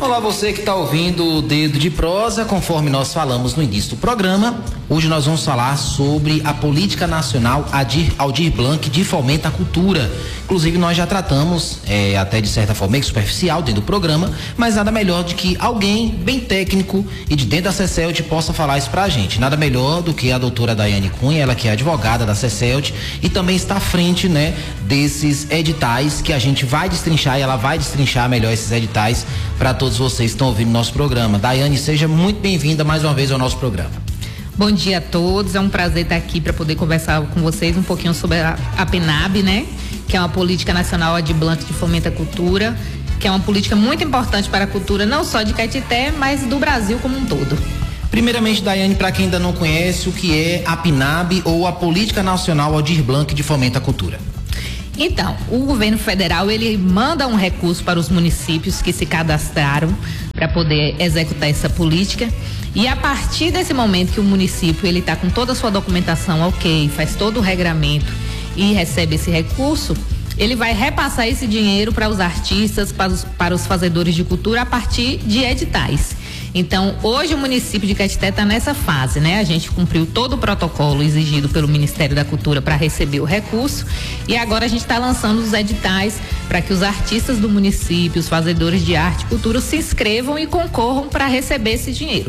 Olá, você que está ouvindo o Dedo de Prosa. Conforme nós falamos no início do programa, hoje nós vamos falar sobre a Política Nacional Aldir Blanc de Fomento à Cultura. Inclusive, nós já tratamos, até de certa forma meio superficial dentro do programa, mas nada melhor do que alguém bem técnico e de dentro da CECELT possa falar isso pra gente. Nada melhor do que a doutora Daiane Cunha, ela que é advogada da CECELT e também está à frente, né, desses editais que a gente vai destrinchar, e ela vai destrinchar melhor esses editais para todos vocês que estão ouvindo nosso programa. Daiane, seja muito bem-vinda mais uma vez ao nosso programa. Bom dia a todos, é um prazer estar aqui para poder conversar com vocês um pouquinho sobre a PNAB, né? Que é uma política nacional Aldir Blanc de fomento à cultura, que é uma política muito importante para a cultura, não só de Caetité, mas do Brasil como um todo. Primeiramente, Daiane, para quem ainda não conhece, o que é a PNAB ou a Política Nacional Aldir Blanc de Fomento à Cultura? Então, o governo federal, ele manda um recurso para os municípios que se cadastraram para poder executar essa política, e a partir desse momento que o município ele está com toda a sua documentação ok, faz todo o regramento e recebe esse recurso, ele vai repassar esse dinheiro para os artistas, para os fazedores de cultura a partir de editais. Então, hoje o município de Caetité está nessa fase, né? A gente cumpriu todo o protocolo exigido pelo Ministério da Cultura para receber o recurso, e agora a gente está lançando os editais para que os artistas do município, os fazedores de arte e cultura se inscrevam e concorram para receber esse dinheiro.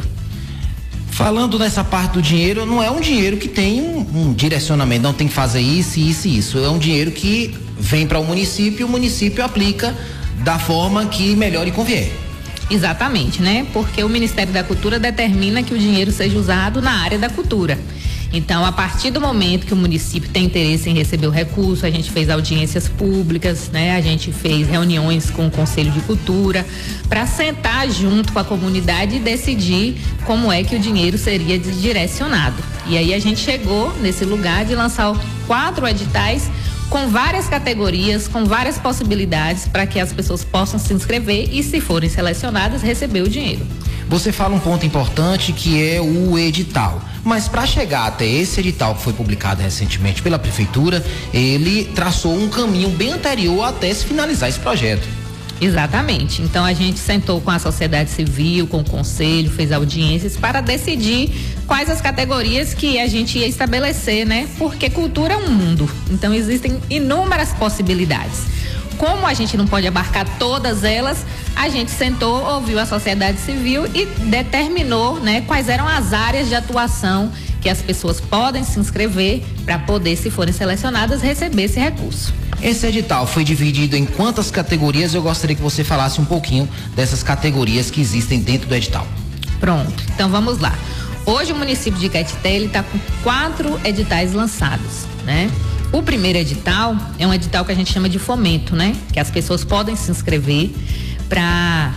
Falando nessa parte do dinheiro, não é um dinheiro que tem um direcionamento, não tem que fazer isso, isso e isso. É um dinheiro que vem para o município e o município aplica da forma que melhor lhe convier. Exatamente, né? Porque o Ministério da Cultura determina que o dinheiro seja usado na área da cultura. Então, a partir do momento que o município tem interesse em receber o recurso, a gente fez audiências públicas, né? A gente fez reuniões com o Conselho de Cultura para sentar junto com a comunidade e decidir como é que o dinheiro seria direcionado. E aí a gente chegou nesse lugar de lançar 4 editais com várias categorias, com várias possibilidades para que as pessoas possam se inscrever e, se forem selecionadas, receber o dinheiro. Você fala um ponto importante que é o edital, mas para chegar até esse edital que foi publicado recentemente pela prefeitura, ele traçou um caminho bem anterior até se finalizar esse projeto. Exatamente. Então a gente sentou com a sociedade civil, com o conselho, fez audiências para decidir quais as categorias que a gente ia estabelecer, né? Porque cultura é um mundo. Então existem inúmeras possibilidades. Como a gente não pode abarcar todas elas, a gente sentou, ouviu a sociedade civil e determinou, né, quais eram as áreas de atuação que as pessoas podem se inscrever para poder, se forem selecionadas, receber esse recurso. Esse edital foi dividido em quantas categorias? Eu gostaria que você falasse um pouquinho dessas categorias que existem dentro do edital. Pronto, então vamos lá. Hoje o município de Caetité, ele está com 4 editais lançados, né? O primeiro edital é um edital que a gente chama de fomento, né? Que as pessoas podem se inscrever para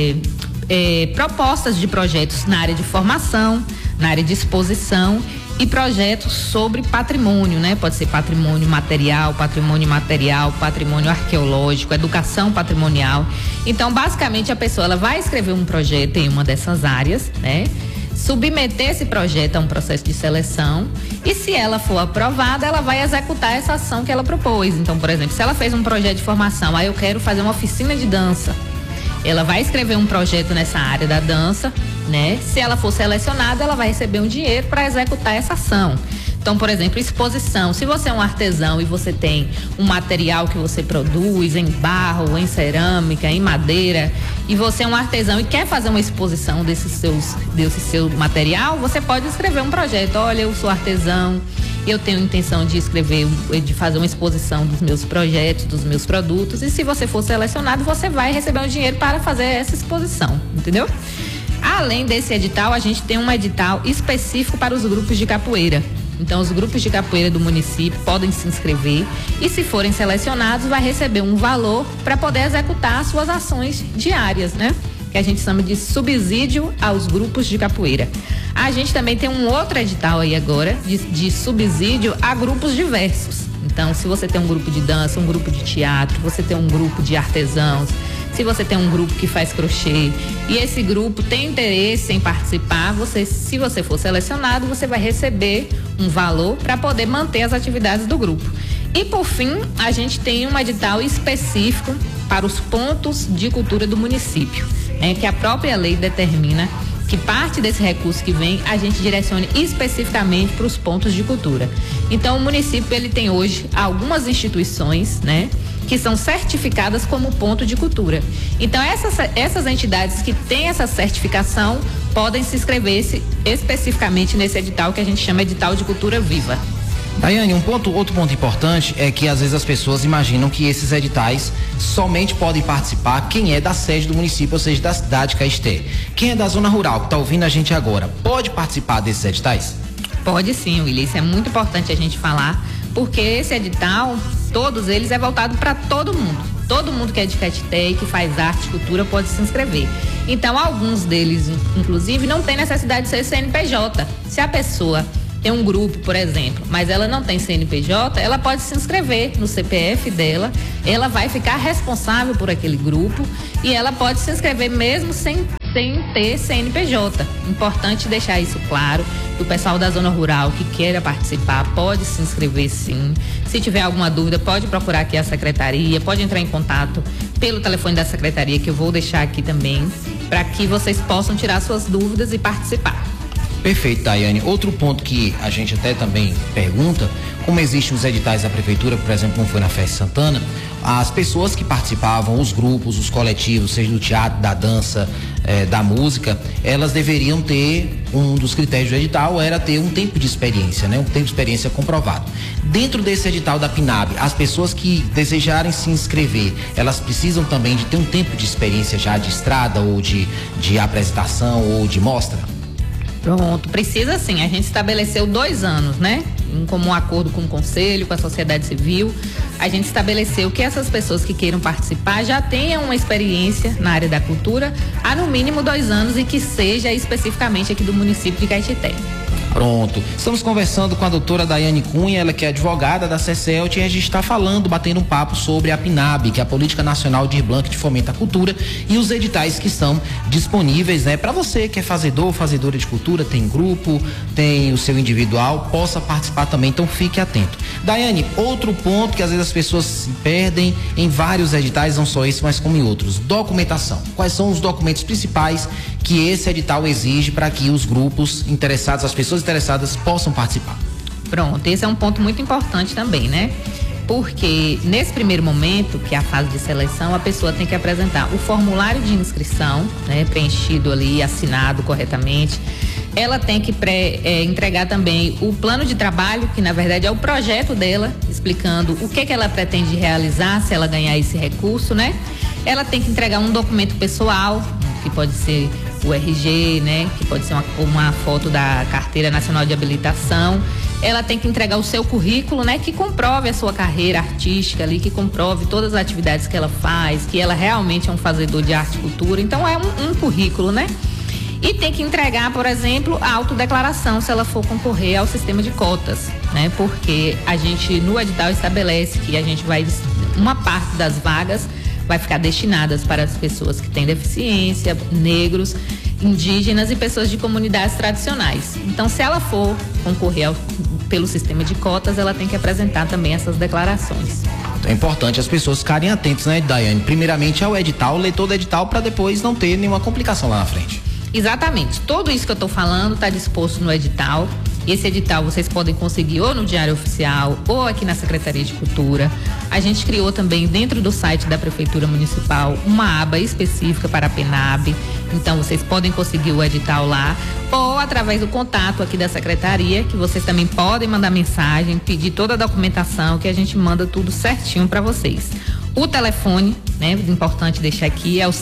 propostas de projetos na área de formação, na área de exposição e projetos sobre patrimônio, né? Pode ser patrimônio material, patrimônio arqueológico, educação patrimonial. Então, basicamente, a pessoa ela vai escrever um projeto em uma dessas áreas, né? Submeter esse projeto a um processo de seleção e, se ela for aprovada, ela vai executar essa ação que ela propôs. Então, por exemplo, se ela fez um projeto de formação, eu quero fazer uma oficina de dança, ela vai escrever um projeto nessa área da dança, né? Se ela for selecionada, ela vai receber um dinheiro para executar essa ação. Então, por exemplo, exposição. Se você é um artesão e você tem um material que você produz em barro, em cerâmica, em madeira, e você é um artesão e quer fazer uma exposição desse seu material, você pode escrever um projeto. Olha, eu sou artesão, eu tenho intenção de fazer uma exposição dos meus projetos, dos meus produtos, e se você for selecionado, você vai receber um dinheiro para fazer essa exposição, entendeu? Além desse edital, a gente tem um edital específico para os grupos de capoeira. Então, os grupos de capoeira do município podem se inscrever e, se forem selecionados, vai receber um valor para poder executar suas ações diárias, né? Que a gente chama de subsídio aos grupos de capoeira. A gente também tem um outro edital aí agora de subsídio a grupos diversos. Então, se você tem um grupo de dança, um grupo de teatro, você tem um grupo de artesãos, se você tem um grupo que faz crochê e esse grupo tem interesse em participar, se você for selecionado, você vai receber um valor para poder manter as atividades do grupo. E, por fim, a gente tem um edital específico para os pontos de cultura do município. que a própria lei determina que parte desse recurso que vem a gente direcione especificamente para os pontos de cultura. Então o município ele tem hoje algumas instituições, né, que são certificadas como ponto de cultura. Então essas entidades que têm essa certificação podem se inscrever especificamente nesse edital que a gente chama edital de cultura viva. Daiane, outro ponto importante é que às vezes as pessoas imaginam que esses editais somente podem participar quem é da sede do município, ou seja, da cidade de Caeté. Quem é da zona rural, que está ouvindo a gente agora, pode participar desses editais? Pode sim, William, isso é muito importante a gente falar, porque esse edital, todos eles é voltado para todo mundo. Todo mundo que é de Caeté e que faz arte e cultura pode se inscrever. Então, alguns deles, inclusive, não tem necessidade de ser CNPJ. Se a pessoa tem um grupo, por exemplo, mas ela não tem CNPJ, ela pode se inscrever no CPF dela, ela vai ficar responsável por aquele grupo e ela pode se inscrever mesmo sem ter CNPJ. Importante deixar isso claro, que o pessoal da zona rural que queira participar pode se inscrever sim. Se tiver alguma dúvida, pode procurar aqui a secretaria, pode entrar em contato pelo telefone da secretaria, que eu vou deixar aqui também, para que vocês possam tirar suas dúvidas e participar. Perfeito, Daiane. Outro ponto que a gente até também pergunta, como existem os editais da prefeitura, por exemplo, como foi na Festa Santana, as pessoas que participavam, os grupos, os coletivos, seja do teatro, da dança, da música, elas deveriam ter, um dos critérios do edital era ter um tempo de experiência, né? Um tempo de experiência comprovado. Dentro desse edital da PNAB, as pessoas que desejarem se inscrever, elas precisam também de ter um tempo de experiência já de estrada ou de apresentação ou de mostra? Pronto, precisa sim. A gente estabeleceu 2 anos, né? Em comum acordo com o Conselho, com a sociedade civil, a gente estabeleceu que essas pessoas que queiram participar já tenham uma experiência na área da cultura há no mínimo 2 anos e que seja especificamente aqui do município de Caeté. Pronto. Estamos conversando com a doutora Daiane Cunha, ela que é advogada da CCELT, e a gente está batendo um papo sobre a PNAB, que é a Política Nacional Aldir Blanc de Fomento à Cultura, e os editais que estão disponíveis, né? Para você que é fazedor, fazedora de cultura, tem grupo, tem o seu individual, possa participar também, então fique atento. Daiane, outro ponto que às vezes as pessoas se perdem em vários editais, não só esse, mas como em outros, documentação. Quais são os documentos principais que esse edital exige para que os grupos interessados, as pessoas interessadas possam participar? Pronto, esse é um ponto muito importante também, né? Porque nesse primeiro momento, que é a fase de seleção, a pessoa tem que apresentar o formulário de inscrição, né? Preenchido ali, assinado corretamente. Ela tem que entregar também o plano de trabalho, que na verdade é o projeto dela, explicando o que ela pretende realizar se ela ganhar esse recurso, né? Ela tem que entregar um documento pessoal, que pode ser o RG, né? Que pode ser uma foto da Carteira Nacional de Habilitação. Ela tem que entregar o seu currículo, né? Que comprove a sua carreira artística ali, que comprove todas as atividades que ela faz, que ela realmente é um fazedor de arte e cultura. Então é um currículo, né? E tem que entregar, por exemplo, a autodeclaração se ela for concorrer ao sistema de cotas, né? Porque a gente no edital estabelece que a gente uma parte das vagas vai ficar destinadas para as pessoas que têm deficiência, negros, indígenas e pessoas de comunidades tradicionais. Então, se ela for concorrer pelo sistema de cotas, ela tem que apresentar também essas declarações. É importante as pessoas ficarem atentas, né, Daiane? Primeiramente ao edital, ler todo o edital para depois não ter nenhuma complicação lá na frente. Exatamente. Tudo isso que eu estou falando está disposto no edital. Esse edital vocês podem conseguir ou no Diário Oficial ou aqui na Secretaria de Cultura. A gente criou também dentro do site da Prefeitura Municipal uma aba específica para a PNAB. Então vocês podem conseguir o edital lá ou através do contato aqui da Secretaria, que vocês também podem mandar mensagem, pedir toda a documentação que a gente manda tudo certinho para vocês. O telefone, né, importante deixar aqui, é o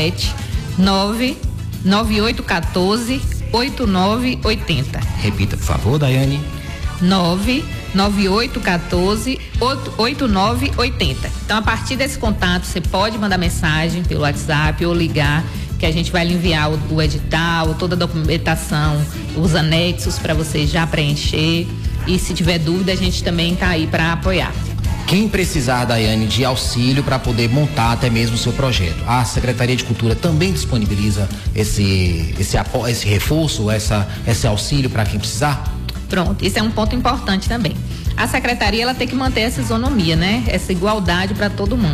7799814 8980. Repita, por favor, Daiane. 99814 8980. Então, a partir desse contato, você pode mandar mensagem pelo WhatsApp ou ligar, que a gente vai lhe enviar o edital, toda a documentação, os anexos para você já preencher. E se tiver dúvida, a gente também está aí para apoiar. Quem precisar, Daiane, de auxílio para poder montar até mesmo o seu projeto, a Secretaria de Cultura também disponibiliza esse reforço, esse auxílio para quem precisar? Pronto, isso é um ponto importante também. A Secretaria ela tem que manter essa isonomia, né? Essa igualdade para todo mundo.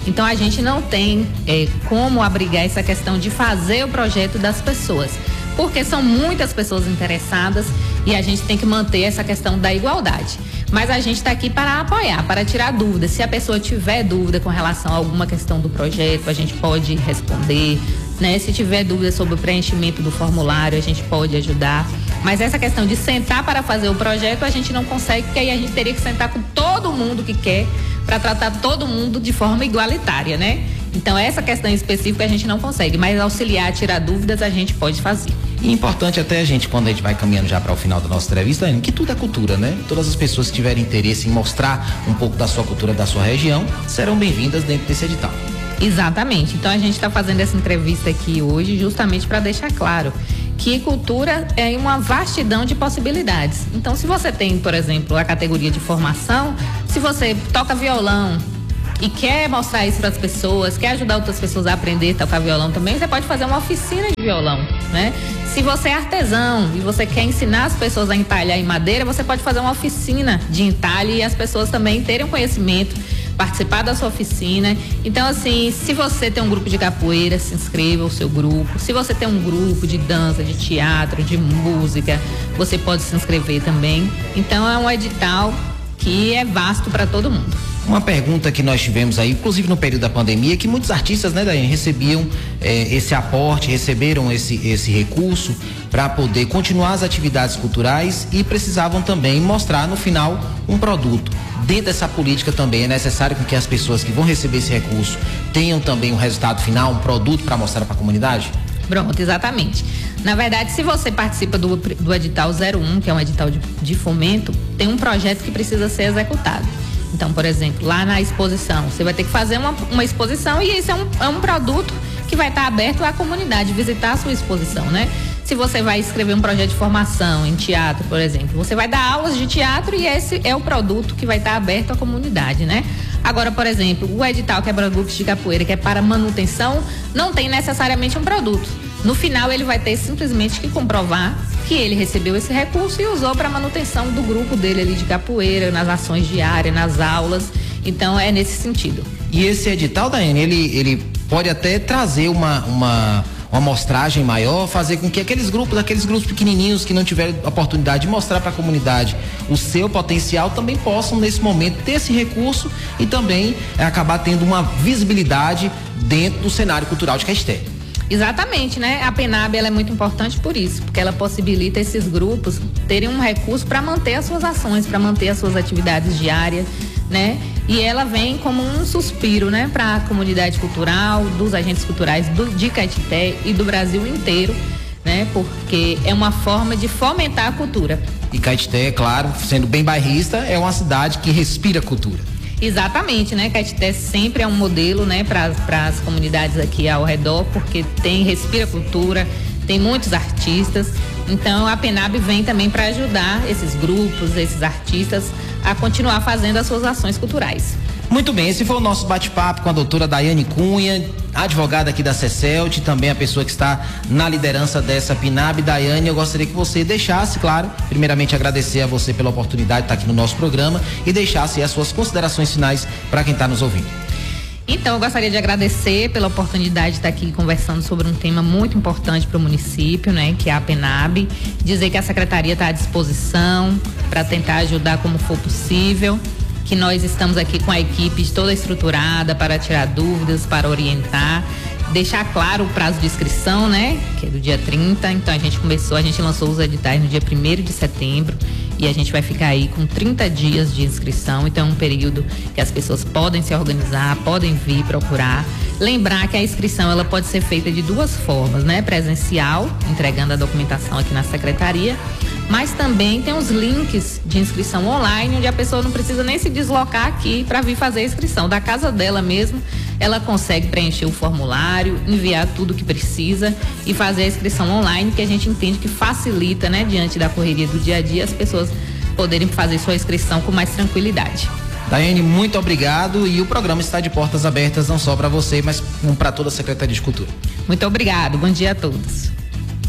Então a gente não tem como abrigar essa questão de fazer o projeto das pessoas, porque são muitas pessoas interessadas e a gente tem que manter essa questão da igualdade. Mas a gente está aqui para apoiar, para tirar dúvidas. Se a pessoa tiver dúvida com relação a alguma questão do projeto, a gente pode responder, né? Se tiver dúvida sobre o preenchimento do formulário, a gente pode ajudar. Mas essa questão de sentar para fazer o projeto, a gente não consegue, porque aí a gente teria que sentar com todo mundo que quer, para tratar todo mundo de forma igualitária, né? Então essa questão específica a gente não consegue, mas auxiliar, tirar dúvidas, a gente pode fazer. E importante até a gente, quando a gente vai caminhando já para o final da nossa entrevista, que tudo é cultura, né? Todas as pessoas que tiverem interesse em mostrar um pouco da sua cultura, da sua região, serão bem-vindas dentro desse edital. Exatamente. Então a gente está fazendo essa entrevista aqui hoje justamente para deixar claro que cultura é uma vastidão de possibilidades. Então, se você tem, por exemplo, a categoria de formação, se você toca violão e quer mostrar isso para as pessoas, quer ajudar outras pessoas a aprender a tocar violão também, você pode fazer uma oficina de violão, né? Se você é artesão e você quer ensinar as pessoas a entalhar em madeira, você pode fazer uma oficina de entalhe e as pessoas também terem um conhecimento, participar da sua oficina. Então, assim, se você tem um grupo de capoeira, se inscreva o seu grupo. Se você tem um grupo de dança, de teatro, de música, você pode se inscrever também. Então, é um edital que é vasto para todo mundo. Uma pergunta que nós tivemos aí, inclusive no período da pandemia, que muitos artistas, né, Daiane, recebiam esse aporte, receberam esse recurso para poder continuar as atividades culturais e precisavam também mostrar no final um produto. Dentro dessa política também é necessário que as pessoas que vão receber esse recurso tenham também um resultado final, um produto para mostrar para a comunidade? Pronto, exatamente. Na verdade, se você participa do edital 01, que é um edital de fomento, tem um projeto que precisa ser executado. Então, por exemplo, lá na exposição, você vai ter que fazer uma exposição e isso é um produto que vai estar aberto à comunidade, visitar a sua exposição, né? Se você vai escrever um projeto de formação em teatro, por exemplo, você vai dar aulas de teatro e esse é o produto que vai estar aberto à comunidade, né? Agora, por exemplo, o edital quebra-grupos de capoeira, que é para manutenção, não tem necessariamente um produto. No final, ele vai ter simplesmente que comprovar que ele recebeu esse recurso e usou para manutenção do grupo dele ali de capoeira, nas ações diárias, nas aulas. Então, é nesse sentido. E esse edital, Daiane, ele pode até trazer uma amostragem maior, fazer com que aqueles grupos pequenininhos que não tiveram oportunidade de mostrar para a comunidade o seu potencial também possam nesse momento ter esse recurso e também acabar tendo uma visibilidade dentro do cenário cultural de Caeté. Exatamente, né? A PENAB ela é muito importante por isso, porque ela possibilita esses grupos terem um recurso para manter as suas ações, para manter as suas atividades diárias, né? E ela vem como um suspiro, né, para a comunidade cultural, dos agentes culturais de Caeté e do Brasil inteiro, né? Porque é uma forma de fomentar a cultura. E Caeté, claro, sendo bem bairrista, é uma cidade que respira cultura. Exatamente, né? Caeté sempre é um modelo, né, para as comunidades aqui ao redor, porque respira cultura, tem muitos artistas. Então a PENAB vem também para ajudar esses grupos, esses artistas a continuar fazendo as suas ações culturais. Muito bem, esse foi o nosso bate-papo com a doutora Daiane Cunha, advogada aqui da CECELT, também a pessoa que está na liderança dessa PENAB. Daiane, eu gostaria que você deixasse, claro, primeiramente agradecer a você pela oportunidade de estar aqui no nosso programa e deixasse as suas considerações finais para quem está nos ouvindo. Então, eu gostaria de agradecer pela oportunidade de estar aqui conversando sobre um tema muito importante para o município, né, que é a PENAB. Dizer que a secretaria está à disposição para tentar ajudar como for possível, que nós estamos aqui com a equipe toda estruturada para tirar dúvidas, para orientar, deixar claro o prazo de inscrição, né, que é do dia 30. Então a gente lançou os editais no dia 1º de setembro e a gente vai ficar aí com 30 dias de inscrição. Então é um período que as pessoas podem se organizar, podem vir procurar. Lembrar que a inscrição ela pode ser feita de duas formas, né, presencial, entregando a documentação aqui na secretaria, mas também tem os links de inscrição online, onde a pessoa não precisa nem se deslocar aqui para vir fazer a inscrição. Da casa dela mesmo, ela consegue preencher o formulário, enviar tudo que precisa e fazer a inscrição online, que a gente entende que facilita, né, diante da correria do dia a dia, as pessoas poderem fazer sua inscrição com mais tranquilidade. Daiane, muito obrigado, e o programa está de portas abertas não só para você, mas para toda a Secretaria de Cultura. Muito obrigado, bom dia a todos.